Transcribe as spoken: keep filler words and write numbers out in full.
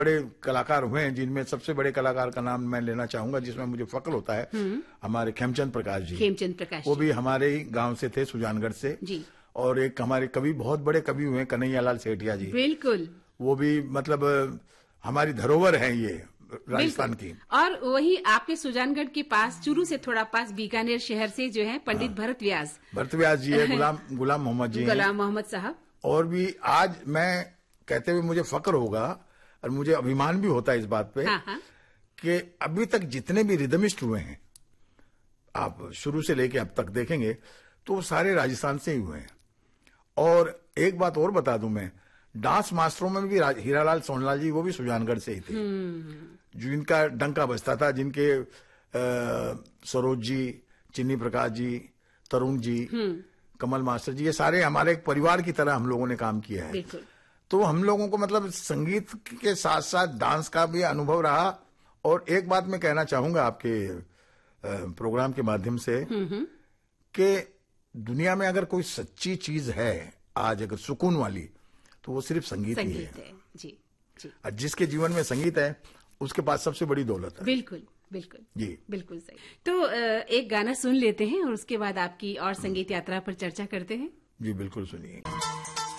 बड़े कलाकार हुए हैं, जिनमें सबसे बड़े कलाकार का नाम मैं लेना चाहूंगा, जिसमें मुझे फक्र होता है, हमारे खेमचंद प्रकाश जी। खेमचंद प्रकाश वो भी हमारे ही गांव से थे, सुजानगढ़ से जी। और एक हमारे कवि, बहुत बड़े कवि हुए, कन्हैयालाल सेठिया जी। बिल्कुल, वो भी मतलब हमारी धरोहर है ये राजस्थान की। और वही आपके सुजानगढ़ के पास, चूरू से थोड़ा पास, बीकानेर शहर से जो है पंडित हाँ। भरत व्यास भरत व्यास जी है, गुलाम गुलाम मोहम्मद जी, गुलाम मोहम्मद साहब। और भी आज मैं कहते हुए मुझे फक्र होगा और मुझे अभिमान भी होता है इस बात पे हाँ हाँ। कि अभी तक जितने भी रिदमिस्ट हुए हैं, आप शुरू से लेके अब तक देखेंगे तो वो सारे राजस्थान से ही हुए हैं। और एक बात और बता दूं मैं, डांस मास्टरों में भी हीरालाल सोनलाल जी, वो भी सुजानगढ़ से ही थे, जिनका डंका बजता था, जिनके सरोज जी, चिन्नी प्रकाश जी, तरुण जी, कमल मास्टर जी, ये सारे हमारे एक परिवार की तरह हम लोगों ने काम किया है। तो हम लोगों को मतलब संगीत के साथ साथ डांस का भी अनुभव रहा। और एक बात मैं कहना चाहूंगा आपके प्रोग्राम के माध्यम से कि दुनिया में अगर कोई सच्ची चीज है आज, अगर सुकून वाली, तो वो सिर्फ संगीत, संगीत ही है, है। जी, जी। और जिसके जीवन में संगीत है, उसके पास सबसे बड़ी दौलत है। बिल्कुल बिल्कुल जी, बिल्कुल सही। तो एक गाना सुन लेते हैं और उसके बाद आपकी और संगीत यात्रा पर चर्चा करते हैं। जी बिल्कुल, सुनिए।